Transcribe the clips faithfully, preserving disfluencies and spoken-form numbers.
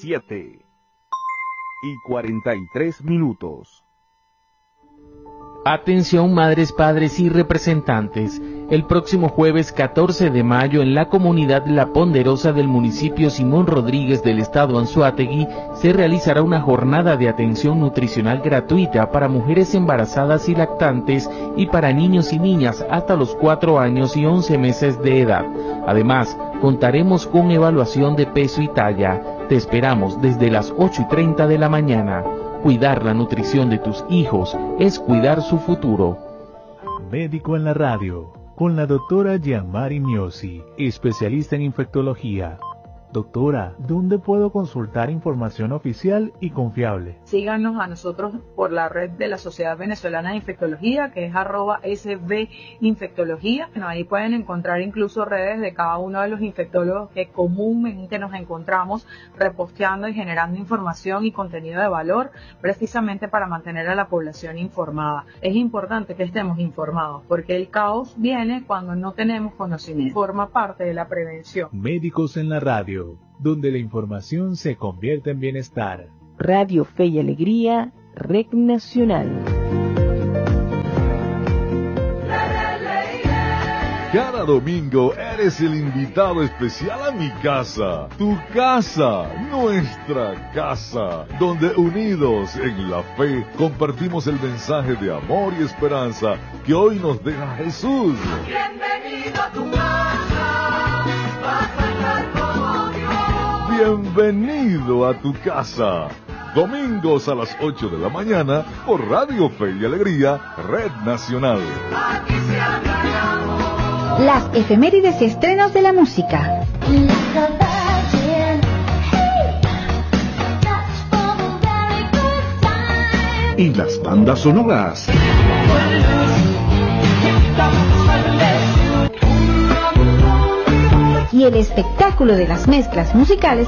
siete y cuarenta y tres minutos. Atención madres, padres y representantes. El próximo jueves catorce de mayo en la comunidad La Ponderosa del municipio Simón Rodríguez del estado Anzoátegui se realizará una jornada de atención nutricional gratuita para mujeres embarazadas y lactantes y para niños y niñas hasta los cuatro años y once meses de edad. Además, contaremos con evaluación de peso y talla. Te esperamos desde las ocho y treinta de la mañana. Cuidar la nutrición de tus hijos es cuidar su futuro. Médico en la radio, con la doctora Yamari Miosi, especialista en infectología. Doctora, ¿dónde puedo consultar información oficial y confiable? Síganos a nosotros por la red de la Sociedad Venezolana de Infectología, que es arroba S B Infectología. Bueno, ahí pueden encontrar incluso redes de cada uno de los infectólogos que comúnmente nos encontramos reposteando y generando información y contenido de valor, precisamente para mantener a la población informada. Es importante que estemos informados, porque el caos viene cuando no tenemos conocimiento. Forma parte de la prevención. Médicos en la radio, donde la información se convierte en bienestar. Radio Fe y Alegría, Red Nacional. Cada domingo eres el invitado especial a mi casa, tu casa, nuestra casa, donde unidos en la fe compartimos el mensaje de amor y esperanza que hoy nos deja Jesús. Bienvenido a tu casa, vas a estar como Dios. Bienvenido a tu casa. Domingos a las ocho de la mañana por Radio Fe y Alegría, Red Nacional. Aquí se habla amor. Las efemérides y estrenos de la música. Y las bandas sonoras. Y el espectáculo de las mezclas musicales.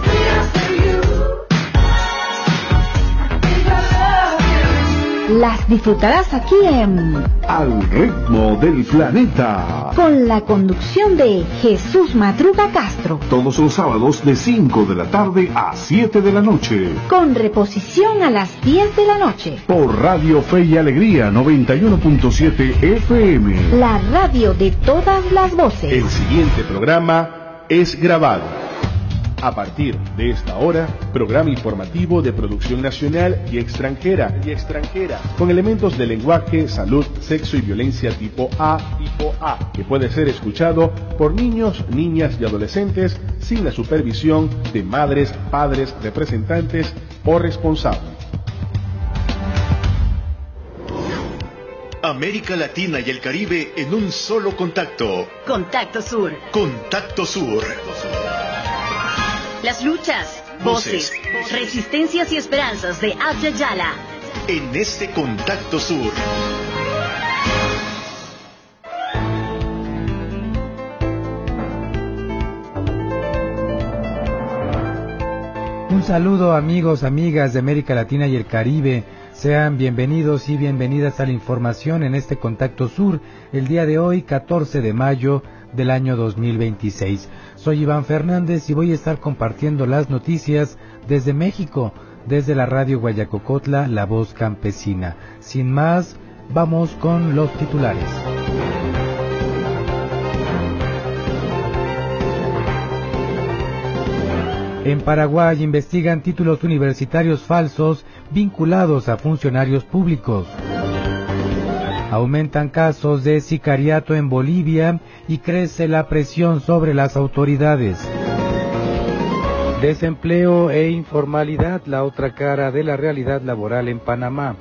Las disfrutarás aquí en Al Ritmo del Planeta, con la conducción de Jesús Madruga Castro, todos los sábados de cinco de la tarde a siete de la noche, con reposición a las diez de la noche, por Radio Fe y Alegría noventa y uno punto siete F M, la radio de todas las voces. El siguiente programa es grabado. A partir de esta hora, programa informativo de producción nacional y extranjera, y extranjera, con elementos de lenguaje, salud, sexo y violencia tipo A, tipo A, que puede ser escuchado por niños, niñas y adolescentes sin la supervisión de madres, padres, representantes o responsables. América Latina y el Caribe en un solo contacto. Contacto Sur. Contacto Sur. Las luchas, voces, voces, resistencias y esperanzas de Abya Yala. En este Contacto Sur. Un saludo amigos, amigas de América Latina y el Caribe. Sean bienvenidos y bienvenidas a la información en este Contacto Sur, el día de hoy, catorce de mayo del año dos mil veintiséis. Soy Iván Fernández y voy a estar compartiendo las noticias desde México, desde la radio Guayacocotla, La Voz Campesina. Sin más, vamos con los titulares. En Paraguay investigan títulos universitarios falsos vinculados a funcionarios públicos. Aumentan casos de sicariato en Bolivia y crece la presión sobre las autoridades. Desempleo e informalidad, la otra cara de la realidad laboral en Panamá.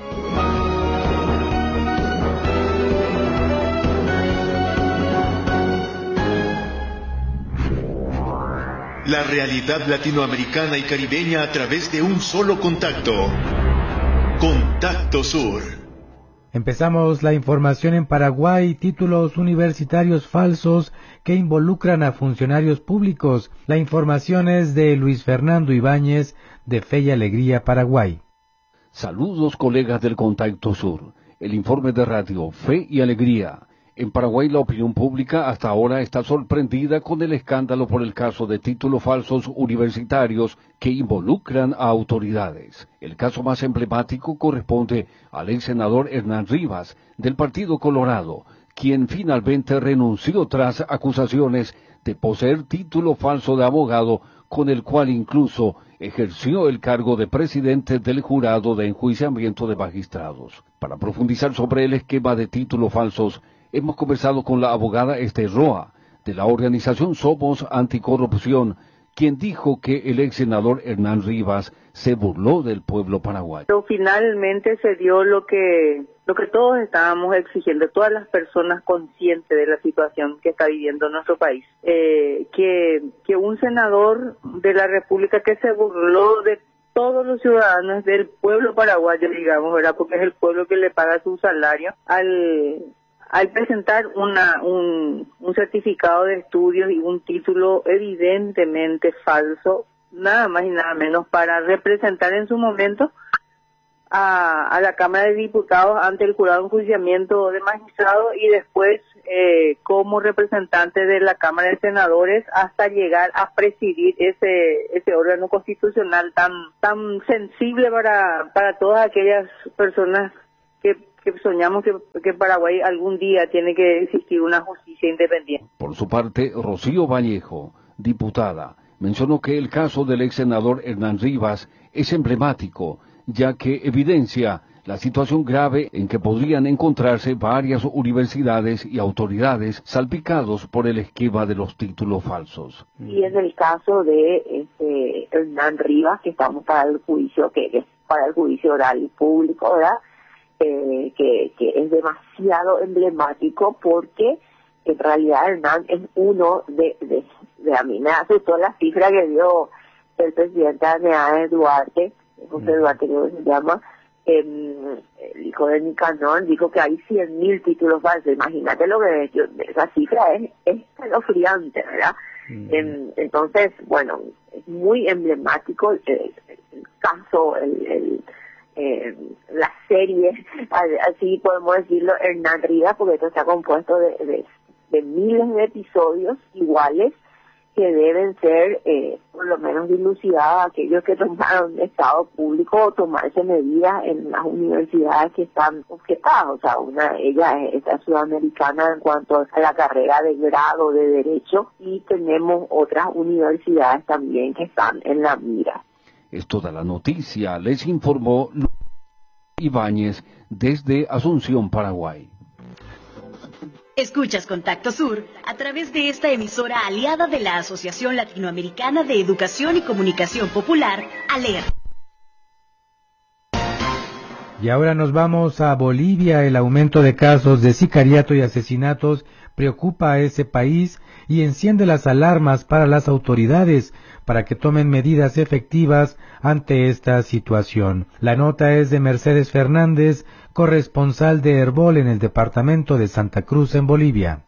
La realidad latinoamericana y caribeña a través de un solo contacto. Contacto Sur. Empezamos la información en Paraguay. Títulos universitarios falsos que involucran a funcionarios públicos. La información es de Luis Fernando Ibáñez, de Fe y Alegría, Paraguay. Saludos, colegas del Contacto Sur. El informe de radio Fe y Alegría. En Paraguay la opinión pública hasta ahora está sorprendida con el escándalo por el caso de títulos falsos universitarios que involucran a autoridades. El caso más emblemático corresponde al ex senador Hernán Rivas, del Partido Colorado, quien finalmente renunció tras acusaciones de poseer título falso de abogado, con el cual incluso ejerció el cargo de presidente del jurado de enjuiciamiento de magistrados. Para profundizar sobre el esquema de títulos falsos, hemos conversado con la abogada Esther Roa, de la organización Somos Anticorrupción, quien dijo que el ex senador Hernán Rivas se burló del pueblo paraguayo. Pero finalmente se dio lo que lo que todos estábamos exigiendo, todas las personas conscientes de la situación que está viviendo nuestro país, eh, que, que un senador de la República que se burló de todos los ciudadanos del pueblo paraguayo, digamos, ¿verdad? Porque es el pueblo que le paga su salario, al al presentar una un, un certificado de estudios y un título evidentemente falso, nada más y nada menos para representar en su momento a, a la Cámara de Diputados ante el jurado de enjuiciamiento de magistrados y después eh, como representante de la Cámara de Senadores hasta llegar a presidir ese ese órgano constitucional tan tan sensible para para todas aquellas personas que que soñamos que, que Paraguay algún día tiene que existir una justicia independiente. Por su parte, Rocío Vallejo, diputada, mencionó que el caso del ex senador Hernán Rivas es emblemático, ya que evidencia la situación grave en que podrían encontrarse varias universidades y autoridades salpicados por el esquema de los títulos falsos. Y en el caso de este, Hernán Rivas, que estamos para el juicio, que es para el juicio oral y público, ¿verdad? Eh, que, que es demasiado emblemático porque en realidad Hernán es uno de, de, de a mí me asustó la cifra que dio el presidente de Duarte, José Duarte creo que se llama, eh, el hijo de Nicanor, dijo que hay cien mil títulos falsos. Imagínate lo que yo, esa cifra es, es escalofriante, ¿verdad? Mm. Eh, entonces, bueno, es muy emblemático el, el, el caso, el, el Eh, la serie, así podemos decirlo, Hernán Rivas, porque esto está compuesto de, de, de miles de episodios iguales que deben ser eh, por lo menos dilucidados a aquellos que tomaron estado público o tomarse medidas en las universidades que están objetadas. O sea, una ella es esta sudamericana en cuanto a la carrera de grado de Derecho y tenemos otras universidades también que están en la mira. Es toda la noticia, les informó Ibáñez desde Asunción, Paraguay. Escuchas Contacto Sur a través de esta emisora aliada de la Asociación Latinoamericana de Educación y Comunicación Popular, ALER. Y ahora nos vamos a Bolivia. El aumento de casos de sicariato y asesinatos preocupa a ese país y enciende las alarmas para las autoridades para que tomen medidas efectivas ante esta situación. La nota es de Mercedes Fernández, corresponsal de Herbol en el departamento de Santa Cruz, en Bolivia.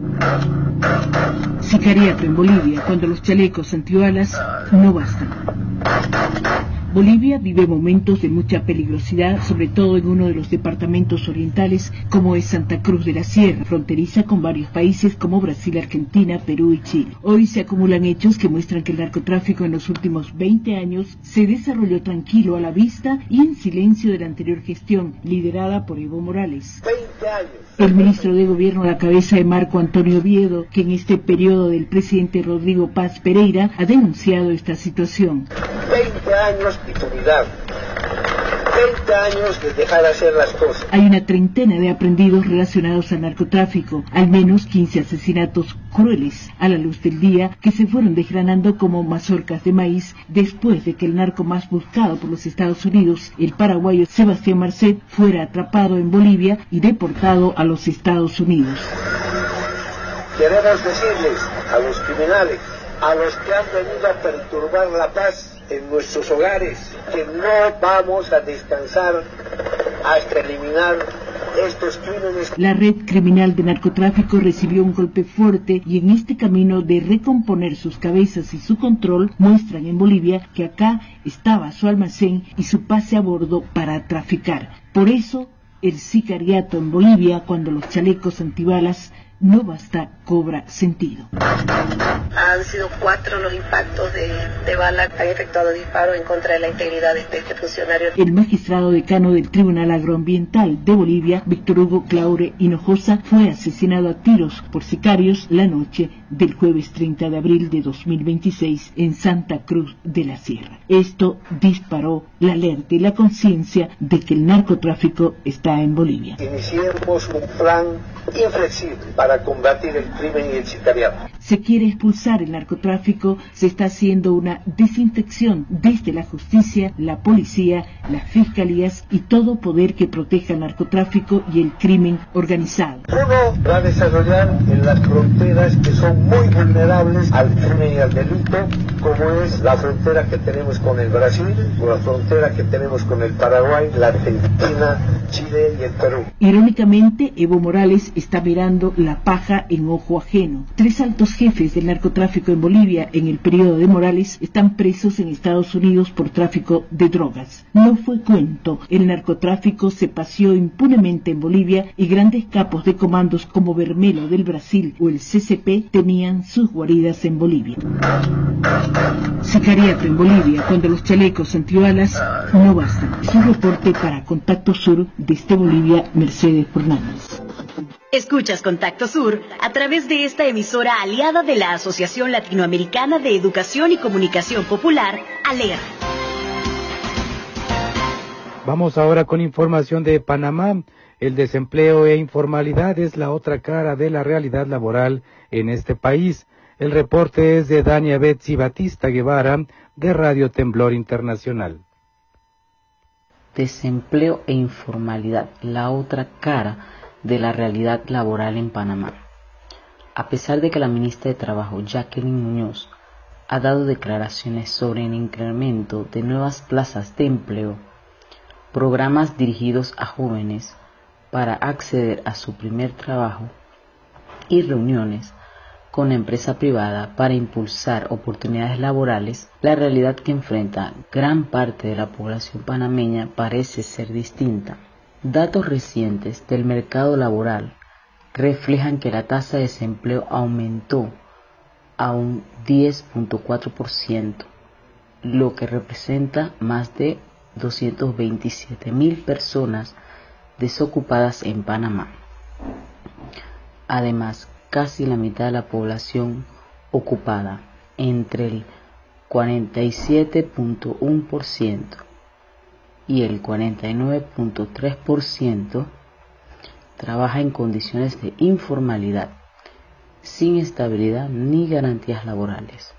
Sicariato en Bolivia, cuando los chalecos antibalas no bastan. Bolivia vive momentos de mucha peligrosidad, sobre todo en uno de los departamentos orientales, como es Santa Cruz de la Sierra, fronteriza con varios países como Brasil, Argentina, Perú y Chile. Hoy se acumulan hechos que muestran que el narcotráfico en los últimos veinte años se desarrolló tranquilo a la vista y en silencio de la anterior gestión, liderada por Evo Morales. veinte años. El ministro de Gobierno a la cabeza de Marco Antonio Oviedo, que en este periodo del presidente Rodrigo Paz Pereira ha denunciado esta situación. veinte años de impunidad. veinte años de dejar hacer las cosas. Hay una treintena de aprendidos relacionados al narcotráfico, al menos quince asesinatos crueles a la luz del día que se fueron desgranando como mazorcas de maíz después de que el narco más buscado por los Estados Unidos, el paraguayo Sebastián Marcet, fuera atrapado en Bolivia y deportado a los Estados Unidos. Queremos decirles a los criminales, a los que han venido a perturbar la paz en nuestros hogares, que no vamos a descansar hasta eliminar estos crímenes. La red criminal de narcotráfico recibió un golpe fuerte y en este camino de recomponer sus cabezas y su control muestran en Bolivia que acá estaba su almacén y su pase a bordo para traficar. Por eso El sicariato en Bolivia, cuando los chalecos antibalas no basta, cobra sentido. Han sido cuatro los impactos de, de bala que han efectuado disparos en contra de la integridad de este funcionario. El magistrado decano del Tribunal Agroambiental de Bolivia, Víctor Hugo Claure Hinojosa, fue asesinado a tiros por sicarios la noche del jueves treinta de abril de dos mil veintiséis en Santa Cruz de la Sierra. Esto disparó la alerta y la conciencia de que el narcotráfico está en Bolivia. Iniciemos un plan inflexible para combatir el crimen y el sicariato. Se quiere expulsar el narcotráfico, se está haciendo una desinfección desde la justicia, la policía, las fiscalías y todo poder que proteja el narcotráfico y el crimen organizado. Uno va a desarrollar en las fronteras que son muy vulnerables al crimen y al delito, como es la frontera que tenemos con el Brasil, o la frontera que tenemos con el Paraguay, la Argentina, Chile y el Perú. Irónicamente, Evo Morales está mirando la paja en ojo ajeno. Tres altos jefes del narcotráfico en Bolivia en el periodo de Morales están presos en Estados Unidos por tráfico de drogas. No fue cuento, el narcotráfico se paseó impunemente en Bolivia y grandes capos de comandos como Bermelo del Brasil o el C C P tenían sus guaridas en Bolivia. Sicariato en Bolivia, cuando los chalecos antibalas no bastan. Es un reporte para Contacto Sur desde Bolivia, Mercedes Fernández. Escuchas Contacto Sur a través de esta emisora aliada de la Asociación Latinoamericana de Educación y Comunicación Popular, ALER. Vamos ahora con información de Panamá. El desempleo e informalidad es la otra cara de la realidad laboral en este país. El reporte es de Dania Betsy Batista Guevara, de Radio Temblor Internacional. Desempleo e informalidad, la otra cara de la realidad laboral en Panamá. A pesar de que la ministra de Trabajo, Jacqueline Muñoz, ha dado declaraciones sobre el incremento de nuevas plazas de empleo, programas dirigidos a jóvenes para acceder a su primer trabajo y reuniones con la empresa privada para impulsar oportunidades laborales, la realidad que enfrenta gran parte de la población panameña parece ser distinta. Datos recientes del mercado laboral reflejan que la tasa de desempleo aumentó a un diez punto cuatro por ciento, lo que representa más de doscientas veintisiete mil personas desocupadas en Panamá. Además, casi la mitad de la población ocupada, entre el cuarenta y siete punto uno por ciento y el cuarenta y nueve punto tres por ciento, trabaja en condiciones de informalidad, sin estabilidad ni garantías laborales.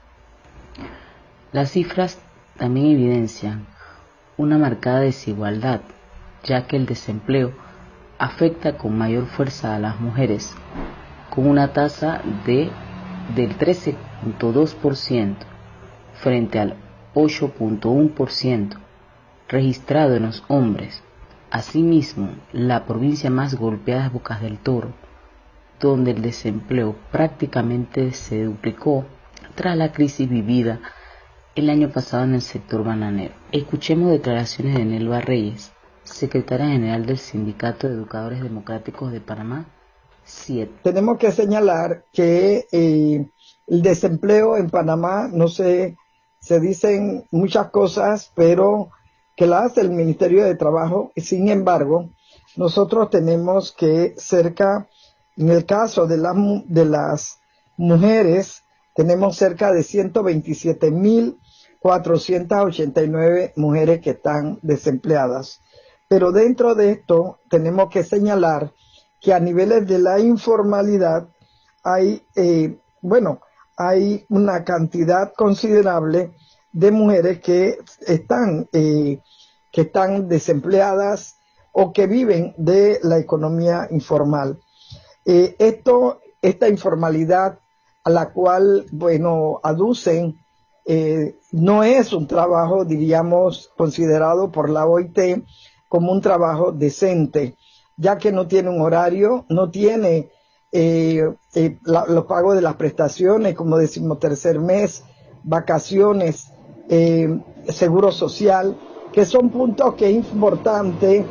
Las cifras también evidencian una marcada desigualdad, ya que el desempleo afecta con mayor fuerza a las mujeres, con una tasa de, del trece punto dos por ciento frente al ocho punto uno por ciento registrado en los hombres. Asimismo, la provincia más golpeada es Bocas del Toro, donde el desempleo prácticamente se duplicó tras la crisis vivida el año pasado en el sector bananero. Escuchemos declaraciones de Nelva Reyes, secretaria general del Sindicato de Educadores Democráticos de Panamá, siete. Tenemos que señalar que eh, el desempleo en Panamá, no sé, se dicen muchas cosas, pero que la hace el Ministerio de Trabajo. Sin embargo, nosotros tenemos que cerca, en el caso de, la, de las mujeres, tenemos cerca de ciento veintisiete mil cuatrocientas ochenta y nueve mujeres que están desempleadas. Pero dentro de esto tenemos que señalar que a niveles de la informalidad hay, eh, bueno, hay una cantidad considerable de mujeres que están, eh, que están desempleadas o que viven de la economía informal. Eh, esto, esta informalidad a la cual, bueno, aducen, eh, no es un trabajo, diríamos, considerado por la O I T como un trabajo decente, ya que no tiene un horario, no tiene eh, eh, la, los pagos de las prestaciones, como decimos, tercer mes, vacaciones, eh, seguro social, que son puntos que es importante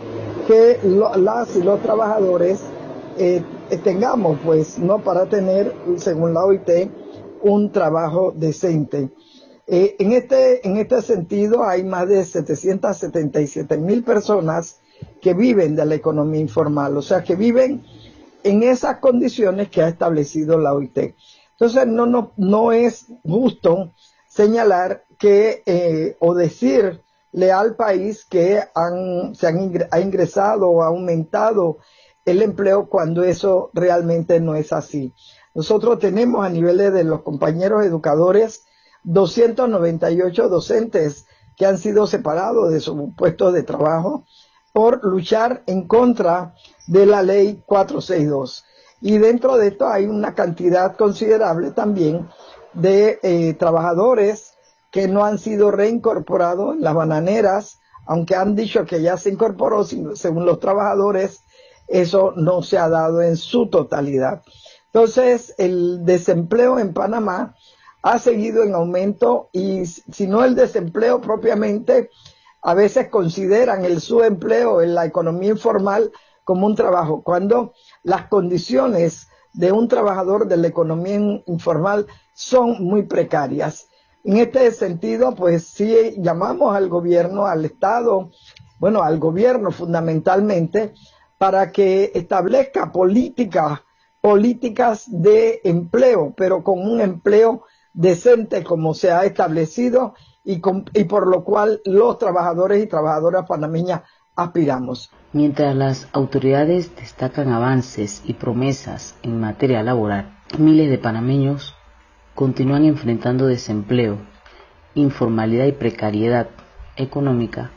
que lo, las y los trabajadores eh, tengamos, pues, no para tener, según la O I T, un trabajo decente. Eh, en este en este sentido hay más de setecientas setenta y siete mil personas que viven de la economía informal, o sea, que viven en esas condiciones que ha establecido la O I T. Entonces, no, no, no es justo señalar que eh, o decirle al país que han, se han ingre, ha ingresado o ha aumentado el empleo cuando eso realmente no es así. Nosotros tenemos a niveles de los compañeros educadores doscientos noventa y ocho docentes que han sido separados de sus puestos de trabajo por luchar en contra de la ley cuatrocientos sesenta y dos. Y dentro de esto hay una cantidad considerable también de eh, trabajadores que no han sido reincorporados en las bananeras, aunque han dicho que ya se incorporó, según los trabajadores, eso no se ha dado en su totalidad. Entonces, el desempleo en Panamá ha seguido en aumento y si no el desempleo propiamente, a veces consideran el subempleo en la economía informal como un trabajo, cuando las condiciones de un trabajador de la economía informal son muy precarias. En este sentido, pues sí llamamos al gobierno, al Estado, bueno, al gobierno fundamentalmente, para que establezca políticas, políticas de empleo, pero con un empleo decente como se ha establecido y, con, y por lo cual los trabajadores y trabajadoras panameñas aspiramos. Mientras las autoridades destacan avances y promesas en materia laboral, miles de panameños continúan enfrentando desempleo, informalidad y precariedad económica.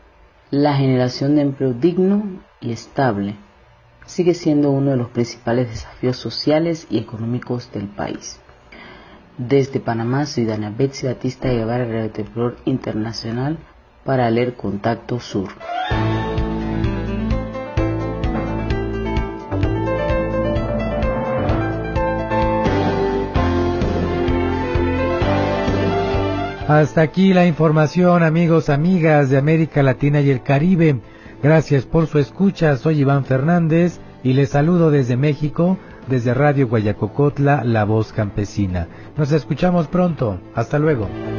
La generación de empleo digno y estable sigue siendo uno de los principales desafíos sociales y económicos del país. Desde Panamá, ciudadana Betsy Batista Guevara, Radio Temblor Internacional, para leer Contacto Sur. Hasta aquí la información, amigos, amigas de América Latina y el Caribe. Gracias por su escucha. Soy Iván Fernández y les saludo desde México, desde Radio Guayacocotla, La Voz Campesina. Nos escuchamos pronto. Hasta luego.